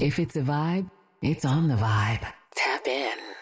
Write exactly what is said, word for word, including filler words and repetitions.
If it's a vibe, it's on the vibe. Tap in.